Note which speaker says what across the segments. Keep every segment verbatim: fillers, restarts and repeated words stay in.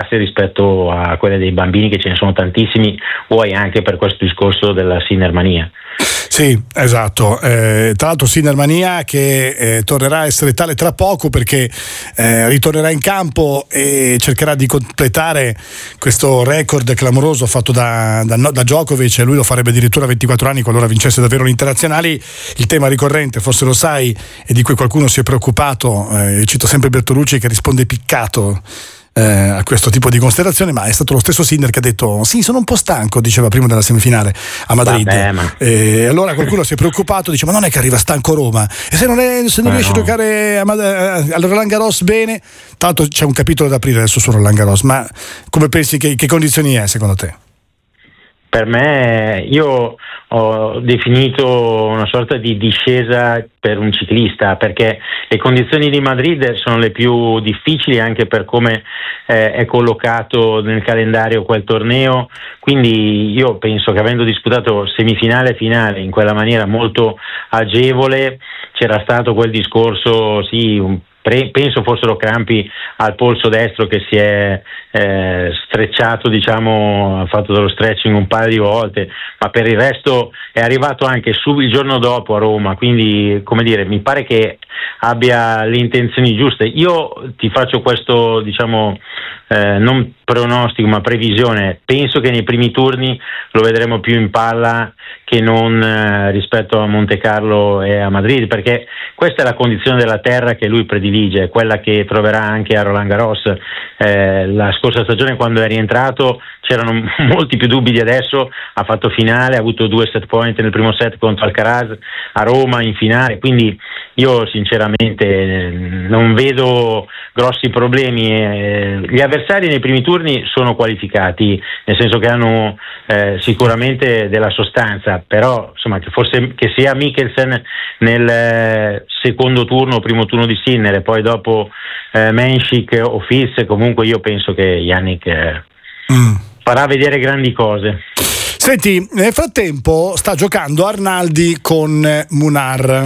Speaker 1: bassi rispetto a quelle dei bambini, che ce ne sono tantissimi, vuoi anche per questo discorso della Sinnermania.
Speaker 2: Sì, esatto. Eh, tra l'altro Sinnermania che eh, tornerà a essere tale tra poco, perché eh, ritornerà in campo e cercherà di completare questo record clamoroso fatto da, da, da Djokovic, e lui lo farebbe addirittura a ventiquattro anni qualora vincesse davvero gli internazionali. Il tema ricorrente, forse lo sai, e di cui qualcuno si è preoccupato, eh, cito sempre Bertolucci che risponde piccato Eh, a questo tipo di considerazione, ma è stato lo stesso Sinner che ha detto sì, sono un po' stanco, diceva prima della semifinale a Madrid.
Speaker 1: Vabbè, ma...
Speaker 2: E allora qualcuno si è preoccupato, dice ma non è che arriva stanco Roma, e se non, è, se non
Speaker 1: ma
Speaker 2: riesce
Speaker 1: no.
Speaker 2: a giocare a, a, al Roland Garros bene, tanto c'è un capitolo da aprire adesso su Roland Garros, ma come pensi che, che condizioni è secondo te?
Speaker 1: Per me, io ho definito una sorta di discesa per un ciclista, perché le condizioni di Madrid sono le più difficili anche per come eh, è collocato nel calendario quel torneo, quindi io penso che avendo disputato semifinale e finale in quella maniera molto agevole, c'era stato quel discorso, sì, un Pre- penso fossero crampi al polso destro che si è eh, strecciato, diciamo, ha fatto dello stretching un paio di volte, ma per il resto è arrivato anche su il giorno dopo a Roma, quindi come dire, mi pare che abbia le intenzioni giuste. Io ti faccio questo, diciamo, eh, non pronostico ma previsione, penso che nei primi turni lo vedremo più in palla che non eh, rispetto a Monte Carlo e a Madrid, perché questa è la condizione della terra che lui predilige, quella che troverà anche a Roland Garros. Eh, la scorsa stagione, quando è rientrato, c'erano molti più dubbi di adesso, ha fatto finale, ha avuto due set point nel primo set contro Alcaraz, a Roma in finale, quindi io sinceramente non vedo grossi problemi. Eh, gli avversari nei primi turni sono qualificati, nel senso che hanno eh, sicuramente della sostanza, però insomma che forse che sia Mikkelsen nel eh, secondo turno, primo turno di Sinner e poi dopo eh, Menchik o Fils, comunque io penso che Jannik eh, mm. farà vedere grandi cose.
Speaker 2: Senti, nel frattempo sta giocando Arnaldi con Munar.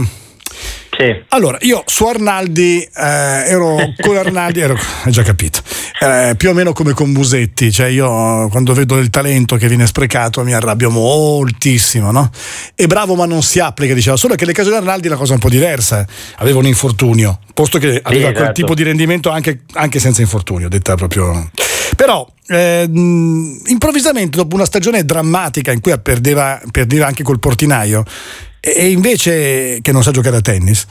Speaker 1: Sì.
Speaker 2: Allora, io su Arnaldi eh, ero con Arnaldi, ero, hai già capito, eh, più o meno come con Musetti, cioè io quando vedo il talento che viene sprecato mi arrabbio moltissimo, no? E bravo ma non si applica, diceva, solo che nel caso di Arnaldi è una cosa un po' diversa, aveva un infortunio, posto che aveva sì, quel esatto. tipo di rendimento anche, anche senza infortunio, detta proprio. Però eh, improvvisamente dopo una stagione drammatica in cui perdeva, perdeva anche col portinaio, e invece che non sa giocare a tennis,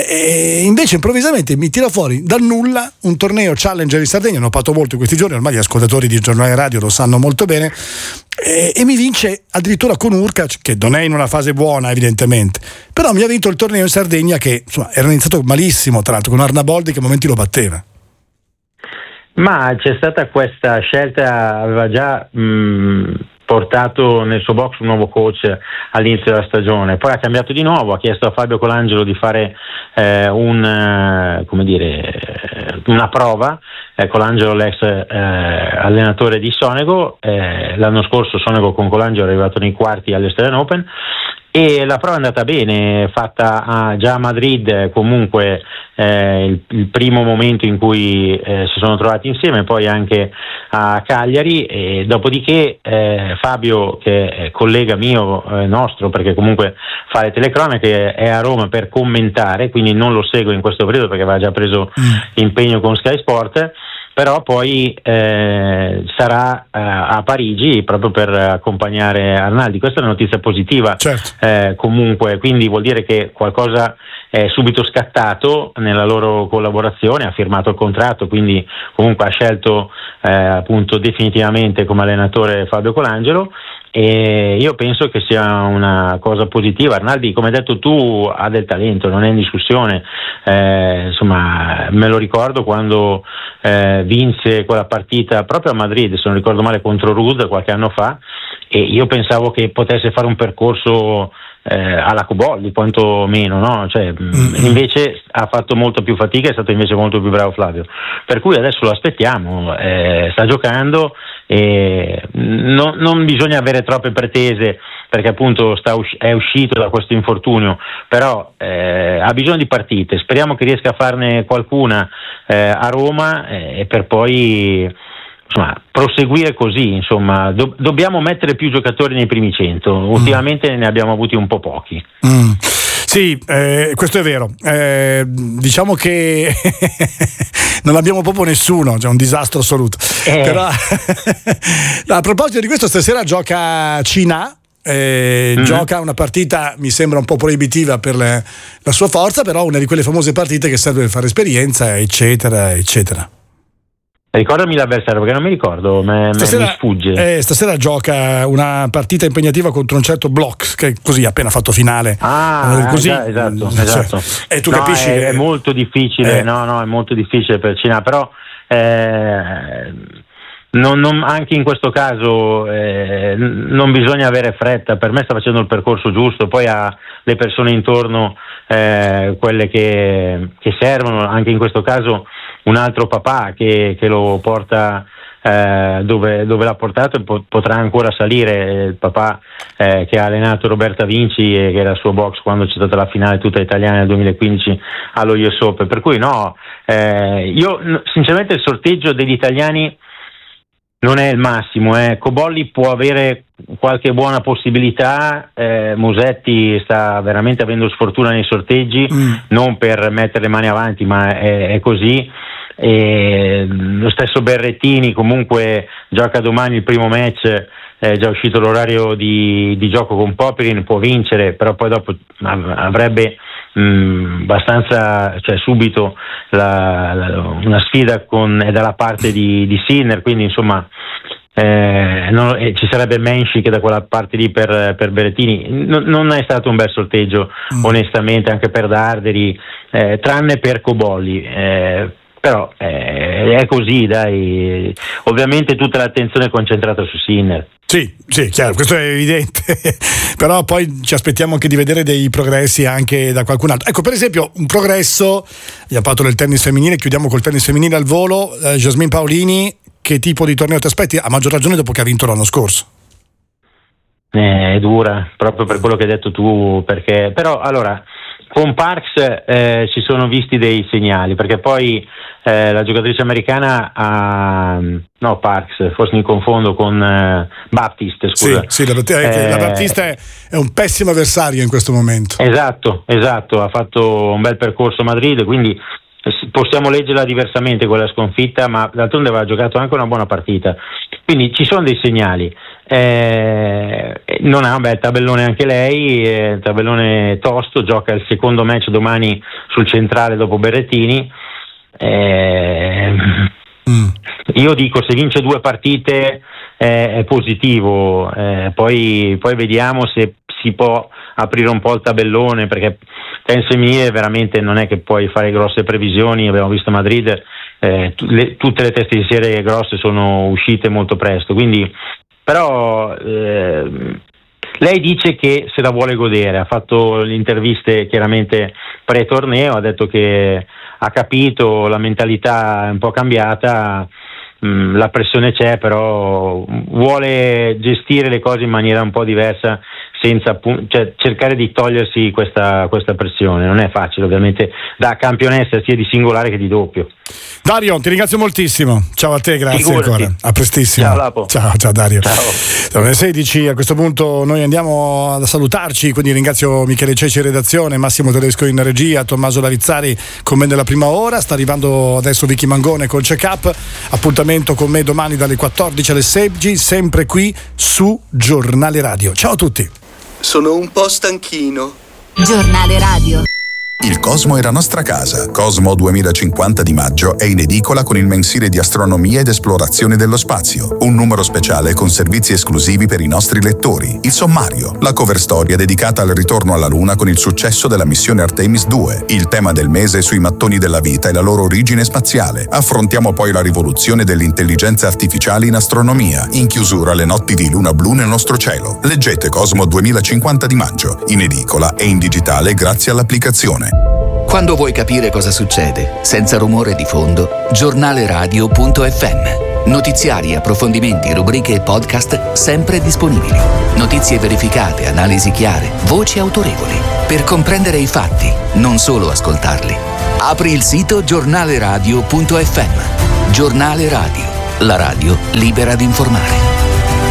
Speaker 2: e invece improvvisamente mi tira fuori dal nulla un torneo Challenger in Sardegna, ne ho parlato molto in questi giorni, ormai gli ascoltatori di giornale radio lo sanno molto bene, e, e mi vince addirittura con Urkac, che non è in una fase buona evidentemente, però mi ha vinto il torneo in Sardegna, che insomma era iniziato malissimo, tra l'altro con Arnaboldi che a momenti lo batteva.
Speaker 1: Ma c'è stata questa scelta, aveva già mh, portato nel suo box un nuovo coach all'inizio della stagione, poi ha cambiato di nuovo, ha chiesto a Fabio Colangelo di fare eh, un eh, come dire una prova. eh, Colangelo, l'ex eh, allenatore di Sonego, eh, l'anno scorso Sonego con Colangelo è arrivato nei quarti all'Australian Open, e la prova è andata bene, fatta a, già a Madrid, comunque eh, il, il primo momento in cui eh, si sono trovati insieme, poi anche a Cagliari, e dopodiché eh, Fabio, che è collega mio, eh, nostro, perché comunque fa le telecronache, è a Roma per commentare, quindi non lo seguo in questo periodo perché aveva già preso mm. impegno con Sky Sport, però poi eh, sarà eh, a Parigi proprio per accompagnare Arnaldi. Questa è una notizia positiva,
Speaker 2: certo.
Speaker 1: eh, comunque, quindi vuol dire che qualcosa è subito scattato nella loro collaborazione, ha firmato il contratto, quindi comunque ha scelto eh, appunto definitivamente come allenatore Fabio Colangelo, e io penso che sia una cosa positiva. Arnaldi, come hai detto tu, ha del talento, non è in discussione, eh, insomma me lo ricordo quando eh, vinse quella partita proprio a Madrid, se non ricordo male, contro Ruud qualche anno fa, e io pensavo che potesse fare un percorso eh, alla Cobolli, quanto meno, no? Cioè, mm-hmm. invece ha fatto molto più fatica, è stato invece molto più bravo Flavio, per cui adesso lo aspettiamo, eh, sta giocando, e non, non bisogna avere troppe pretese perché appunto sta usci- è uscito da questo infortunio, però eh, ha bisogno di partite, speriamo che riesca a farne qualcuna eh, a Roma, eh, per poi insomma, proseguire così, insomma, do- dobbiamo mettere più giocatori nei primi cento. Ultimamente mm. ne abbiamo avuti un po' pochi.
Speaker 2: Mm. Sì, eh, questo è vero. Eh, diciamo che non abbiamo proprio nessuno, c'è cioè un disastro assoluto. Eh. Però a proposito di questo, stasera gioca Cina. Eh, mm-hmm. Gioca una partita, mi sembra un po' proibitiva per le, la sua forza, però una di quelle famose partite che serve per fare esperienza, eccetera, eccetera.
Speaker 1: Ricordami l'avversario perché non mi ricordo, me, stasera, mi sfugge.
Speaker 2: Eh, stasera gioca una partita impegnativa contro un certo Bloch che così appena fatto finale.
Speaker 1: Ah, eh, così, esatto, cioè, esatto.
Speaker 2: E tu
Speaker 1: no,
Speaker 2: capisci
Speaker 1: è,
Speaker 2: che
Speaker 1: è molto difficile, eh. no, no, è molto difficile per Cina, però eh, non, non, anche in questo caso eh, non bisogna avere fretta. Per me sta facendo il percorso giusto, poi ha le persone intorno, eh, quelle che, che servono, anche in questo caso un altro papà che, che lo porta eh, dove, dove l'ha portato e po- potrà ancora salire, il papà eh, che ha allenato Roberta Vinci e che era il suo box quando c'è stata la finale tutta italiana nel duemilaquindici allo U S Open, per cui no, eh, io sinceramente il sorteggio degli italiani non è il massimo, eh. Cobolli può avere qualche buona possibilità, eh, Musetti sta veramente avendo sfortuna nei sorteggi, mm. non per mettere le mani avanti, ma è, è così. E lo stesso Berrettini comunque gioca domani il primo match, è già uscito l'orario di, di gioco con Popyrin, può vincere, però poi dopo avrebbe mh, abbastanza, cioè subito la, la, una sfida con, è dalla parte di, di Sinner, quindi insomma eh, non, eh, ci sarebbe Menci che da quella parte lì per, per Berrettini. Non, non è stato un bel sorteggio mm. onestamente, anche per Darderi, eh, tranne per Cobolli, eh, però eh, è così, dai. Ovviamente tutta l'attenzione è concentrata su Sinner.
Speaker 2: Sì, sì, chiaro, questo è evidente, però poi ci aspettiamo anche di vedere dei progressi anche da qualcun altro. Ecco, per esempio, un progresso, abbiamo parlato del tennis femminile, chiudiamo col tennis femminile al volo, eh, Jasmine Paolini, che tipo di torneo ti aspetti? A maggior ragione dopo che ha vinto l'anno scorso.
Speaker 1: Eh, è dura, proprio per quello che hai detto tu, perché però allora con Parks eh, ci sono visti dei segnali, perché poi eh, la giocatrice americana ha, no Parks, forse mi confondo con eh, Baptiste, scusa.
Speaker 2: Sì, sì, la, eh, la Baptiste è un pessimo avversario in questo momento.
Speaker 1: Esatto, esatto, ha fatto un bel percorso a Madrid, quindi possiamo leggerla diversamente quella sconfitta, ma d'altronde aveva giocato anche una buona partita, quindi ci sono dei segnali. Eh, non ha un bel tabellone anche lei, eh, tabellone tosto, gioca il secondo match domani sul centrale dopo Berrettini. Eh, mm. Io dico, se vince due partite eh, è positivo, eh, poi, poi vediamo se si può aprire un po' il tabellone, perché tennis femminile veramente non è che puoi fare grosse previsioni. Abbiamo visto a Madrid, eh, t- le, tutte le teste di serie grosse sono uscite molto presto, quindi però eh, lei dice che se la vuole godere, ha fatto le interviste chiaramente pre-torneo, ha detto che ha capito, la mentalità è un po' cambiata, mh, la pressione c'è, però vuole gestire le cose in maniera un po' diversa, senza, cioè, cercare di togliersi questa, questa pressione. Non è facile ovviamente da campionessa sia di singolare che di doppio.
Speaker 2: Dario, ti ringrazio moltissimo, ciao a te, grazie. Figurati. Ancora, a prestissimo.
Speaker 1: Ciao Lapo.
Speaker 2: Ciao, ciao Dario.
Speaker 1: Ciao.
Speaker 2: Sono le sedici, a questo punto noi andiamo a salutarci, quindi ringrazio Michele Ceci in redazione, Massimo Tedesco in regia, Tommaso Lavizzari con me nella prima ora, sta arrivando adesso Vicky Mangone col check-up, appuntamento con me domani dalle quattordici alle sedici, sempre qui su Giornale Radio. Ciao a tutti.
Speaker 3: Sono un po' stanchino.
Speaker 4: Giornale Radio.
Speaker 5: Il Cosmo è la nostra casa. Cosmo duemilacinquanta di maggio è in edicola con il mensile di astronomia ed esplorazione dello spazio. Un numero speciale con servizi esclusivi per i nostri lettori. Il sommario, la cover storia dedicata al ritorno alla Luna con il successo della missione Artemis due. Il tema del mese sui mattoni della vita e la loro origine spaziale. Affrontiamo poi la rivoluzione delle intelligenze artificiali in astronomia. In chiusura le notti di luna blu nel nostro cielo. Leggete Cosmo duemilacinquanta di maggio, in edicola e in digitale grazie all'applicazione.
Speaker 6: Quando vuoi capire cosa succede, senza rumore di fondo, giornaleradio punto effe emme. Notiziari, approfondimenti, rubriche e podcast sempre disponibili. Notizie verificate, analisi chiare, voci autorevoli. Per comprendere i fatti, non solo ascoltarli. Apri il sito giornaleradio punto effe emme. Giornale Radio. La radio libera di informare.